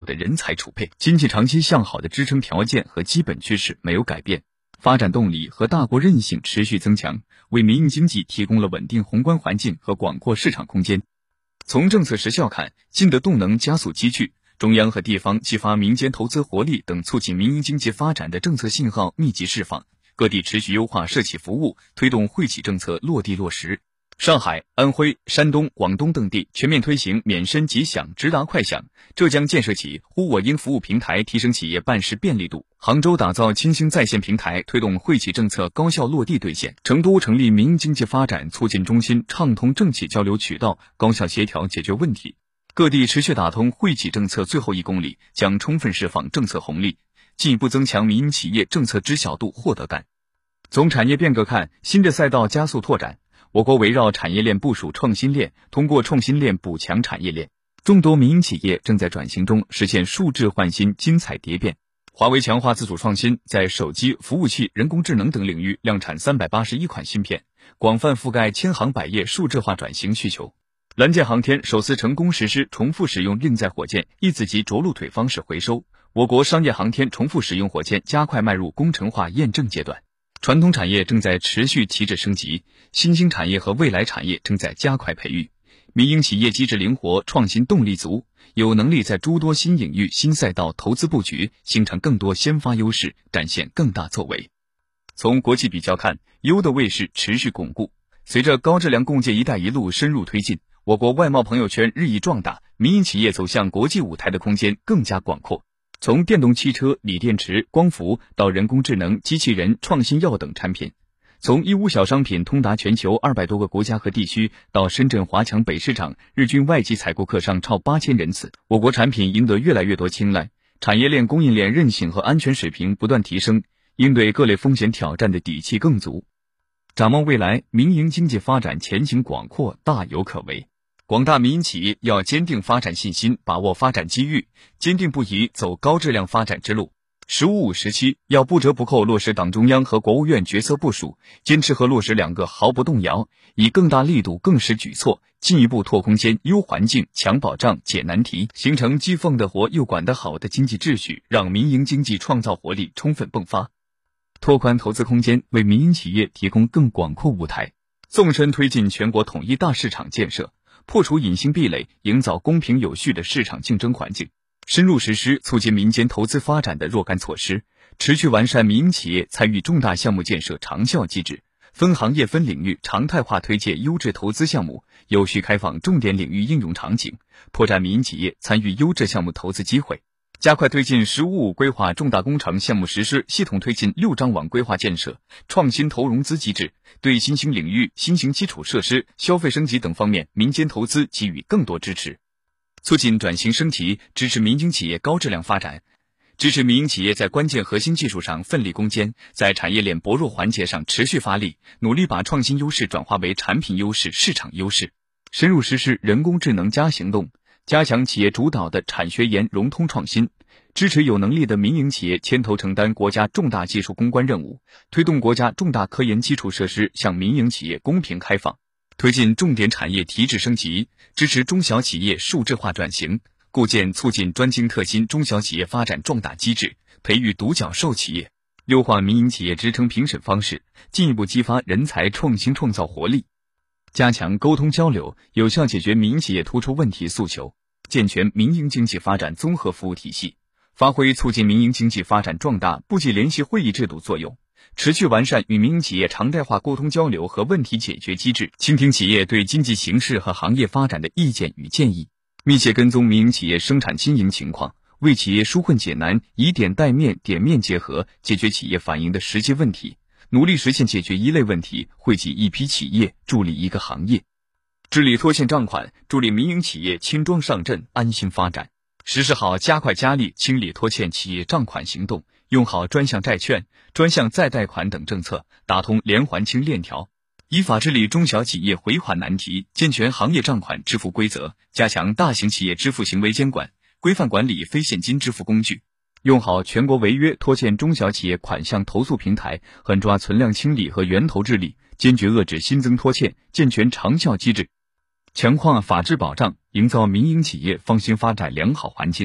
的人才储备，经济长期向好的支撑条件和基本趋势没有改变，发展动力和大国韧性持续增强，为民营经济提供了稳定宏观环境和广阔市场空间。从政策实效看，新的动能加速积聚，中央和地方激发民间投资活力等促进民营经济发展的政策信号密集释放，各地持续优化社企服务，推动惠企政策落地落实。上海、安徽、山东、广东等地全面推行免申即享、直达快享，浙江建设起呼我应服务平台，提升企业办事便利度。杭州打造新兴在线平台，推动惠企政策高效落地兑现。成都成立民营经济发展促进中心，畅通政企交流渠道，高效协调解决问题。各地持续打通惠企政策最后1公里，将充分释放政策红利，进一步增强民营企业政策知晓度、获得感。从产业变革看，新的赛道加速拓展。我国围绕产业链部署创新链，通过创新链补强产业链。众多民营企业正在转型中实现数字换新、精彩蝶变。华为强化自主创新，在手机、服务器、人工智能等领域量产381款芯片，广泛覆盖千行百业数字化转型需求。蓝箭航天首次成功实施重复使用运载火箭一子级着陆腿方式回收，我国商业航天重复使用火箭加快迈入工程化验证阶段。传统产业正在持续提质升级，新兴产业和未来产业正在加快培育。民营企业机制灵活，创新动力足，有能力在诸多新领域、新赛道投资布局，形成更多先发优势，展现更大作为。从国际比较看，优的位势持续巩固。随着高质量共建“一带一路”深入推进，我国外贸朋友圈日益壮大，民营企业走向国际舞台的空间更加广阔。从电动汽车、锂电池、光伏到人工智能、机器人、创新药等产品，从义乌小商品通达全球200多个国家和地区，到深圳华强北市场日均外籍采购客商超8000人次，我国产品赢得越来越多青睐，产业链供应链韧性和安全水平不断提升，应对各类风险挑战的底气更足。展望未来，民营经济发展前景广阔，大有可为。广大民营企业要坚定发展信心，把握发展机遇，坚定不移走高质量发展之路。“15+5”时期要不折不扣落实党中央和国务院决策部署，坚持和落实2个毫不动摇，以更大力度、更实举措，进一步拓空间、优环境、强保障、解难题，形成既缝得活又管得好的经济秩序，让民营经济创造活力充分迸发。拓宽投资空间，为民营企业提供更广阔舞台，纵深推进全国统一大市场建设，破除隐形壁垒，营造公平有序的市场竞争环境，深入实施促进民间投资发展的若干措施，持续完善民营企业参与重大项目建设长效机制，分行业分领域常态化推介优质投资项目，有序开放重点领域应用场景，拓展民营企业参与优质项目投资机会。加快推进“15+5”规划重大工程项目实施，系统推进6张网规划建设，创新投融资机制，对新兴领域、新型基础设施、消费升级等方面民间投资给予更多支持，促进转型升级，支持民营企业高质量发展，支持民营企业在关键核心技术上奋力攻坚，在产业链薄弱环节上持续发力，努力把创新优势转化为产品优势、市场优势，深入实施人工智能加行动，加强企业主导的产学研融通创新，支持有能力的民营企业牵头承担国家重大技术攻关任务，推动国家重大科研基础设施向民营企业公平开放，推进重点产业提质升级，支持中小企业数字化转型，构建促进专精特新中小企业发展壮大机制，培育独角兽企业，优化民营企业职称评审方式，进一步激发人才创新创造活力，加强沟通交流，有效解决民营企业突出问题诉求，健全民营经济发展综合服务体系，发挥促进民营经济发展壮大部际联系会议制度作用，持续完善与民营企业常态化沟通交流和问题解决机制，倾听企业对经济形势和行业发展的意见与建议，密切跟踪民营企业生产经营情况，为企业纾困解难，以点带面、点面结合，解决企业反映的实际问题，努力实现解决一类问题，惠及一批企业，助力一个行业。治理拖欠账款，助力民营企业轻装上阵，安心发展。实施好加快加力清理拖欠企业账款行动，用好专项债券、专项再贷款等政策，打通连环清链条，依法治理中小企业回款难题，健全行业账款支付规则，加强大型企业支付行为监管，规范管理非现金支付工具，用好全国违约拖欠中小企业款项投诉平台，狠抓存量清理和源头治理，坚决遏制新增拖欠，健全长效机制，强化法治保障，营造民营企业放心发展良好环境。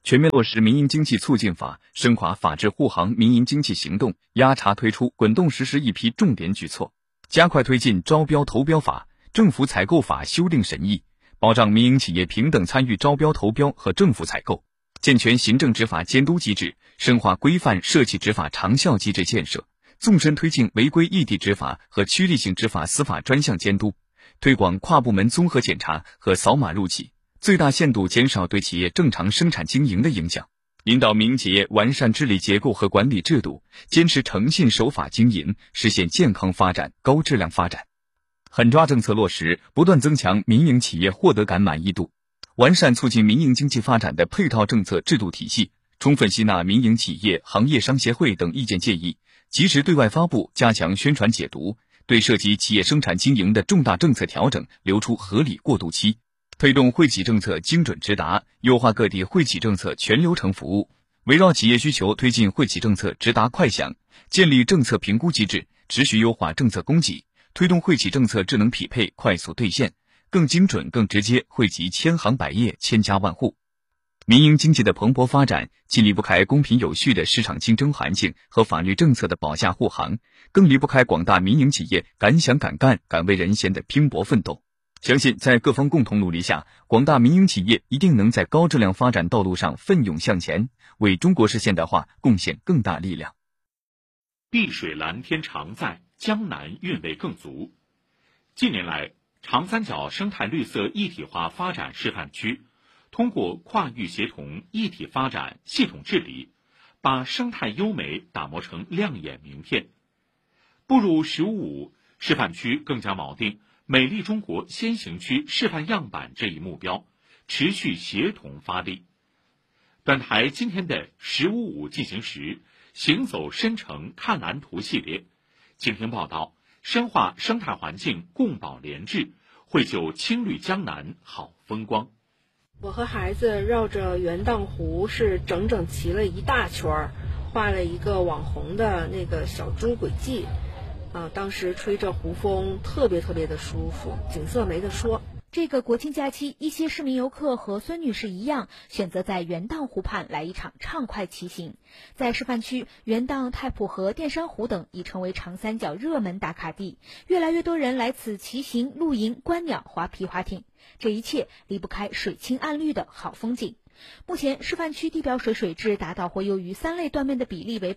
全面落实民营经济促进法，深化法治护航民营经济行动，压查推出滚动实施一批重点举措，加快推进招标投标法、政府采购法修订审议，保障民营企业平等参与招标投标和政府采购，健全行政执法监督机制，深化规范社企执法长效机制建设，纵深推进违规异地执法和区域性执法司法专项监督，推广跨部门综合检查和扫码入企，最大限度减少对企业正常生产经营的影响，引导民营企业完善治理结构和管理制度，坚持诚信守法经营，实现健康发展、高质量发展。狠抓政策落实，不断增强民营企业获得感满意度，完善促进民营经济发展的配套政策制度体系，充分吸纳民营企业、行业商协会等意见建议，及时对外发布，加强宣传解读，对涉及企业生产经营的重大政策调整留出合理过渡期，推动惠企政策精准直达，优化各地惠企政策全流程服务，围绕企业需求推进惠企政策直达快响，建立政策评估机制，持续优化政策供给，推动惠企政策智能匹配快速兑现，更精准更直接惠及千行百业、千家万户。民营经济的蓬勃发展既离不开公平有序的市场竞争环境和法律政策的保驾护航，更离不开广大民营企业敢想敢干、敢为人先的拼搏奋斗。相信在各方共同努力下，广大民营企业一定能在高质量发展道路上奋勇向前，为中国式现代化贡献更大力量。 碧水蓝天常在，江南韵味更足。近年来，长三角生态绿色一体化发展示范区通过跨域协同、一体发展、系统治理，把生态优美打磨成亮眼名片。步入“十五五”，示范区更加锚定美丽中国先行区示范样板这一目标，持续协同发力。本台今天的“十五五”进行时，行走深城看蓝图系列，今天报道深化生态环境共保联治，绘就青绿江南好风光。 我和孩子绕着元荡湖是整整骑了一大圈，画了一个网红的那个小猪轨迹。当时吹着湖风，特别的舒服，景色没得说。 这个国庆假期，一些市民游客和孙女士一样，选择在元荡湖畔来一场畅快骑行。在示范区，元荡、太浦河、淀山湖等已成为长三角热门打卡地，越来越多人来此骑行、露营、观鸟、划皮划艇。这一切离不开水清岸绿的好风景。目前示范区地表水质达到或优于3类断面的比例为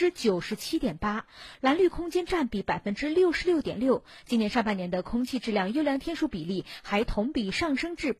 97.8%， 蓝绿空间占比 66.6%， 今年上半年的空气质量优良天数比例还同比上升至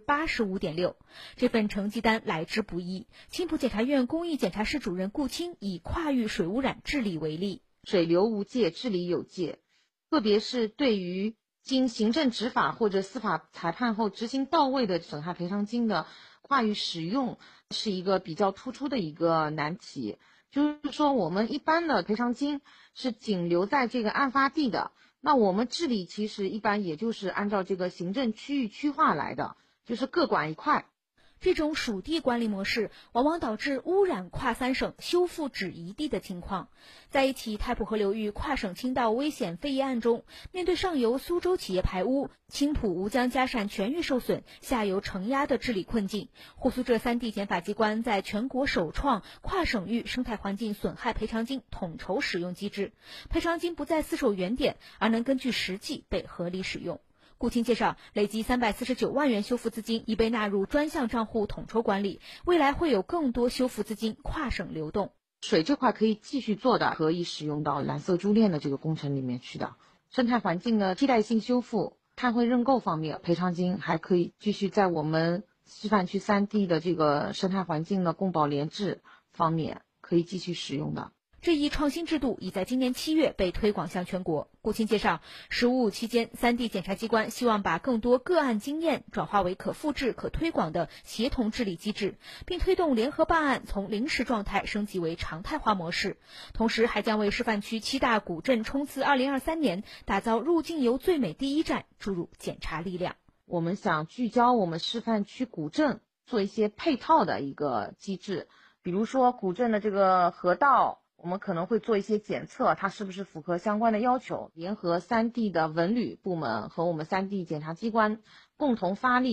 85.6%。 这份成绩单来之不易，青浦检察院公益检察室主任顾清以跨域水污染治理为例。 水流无界，治理有界，特别是对于经行政执法或者司法裁判后执行到位的损害赔偿金的跨域使用是一个比较突出的一个难题。就是说我们一般的赔偿金是仅留在这个案发地的，那我们治理其实一般也就是按照这个行政区域区划来的，就是各管一块。 这种属地管理模式往往导致污染跨3省、修复只一地的情况。在一起太浦河流域跨省倾倒危险废液案中，面对上游苏州企业排污、青浦吴江嘉善全域受损、下游承压的治理困境，沪苏浙3地检法机关在全国首创跨省域生态环境损害赔偿金统筹使用机制，赔偿金不再厮守原点，而能根据实际被合理使用。顾清介绍，累计349万元修复资金已被纳入专项账户统筹管理，未来会有更多修复资金跨省流动。 水这块可以继续做的，可以使用到蓝色珠链的这个工程里面去的。生态环境的替代性修复、碳汇认购方面，赔偿金还可以继续在我们示范区3地的这个生态环境的共保联治方面可以继续使用的。 这一创新制度已在今年7月被推广向全国。顾清介绍，“15/5”期间，3地检察机关希望把更多个案经验转化为可复制、可推广的协同治理机制，并推动联合办案从临时状态升级为常态化模式。同时，还将为示范区7大古镇冲刺2023年打造入境游最美第一站注入检察力量。 我们想聚焦我们示范区古镇，做一些配套的一个机制，比如说古镇的这个河道，我们可能会做一些检测，它是不是符合相关的要求，联合3地的文旅部门和我们3地检察机关共同发力，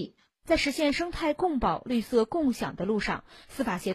在实现生态共保、绿色共享的路上，司法协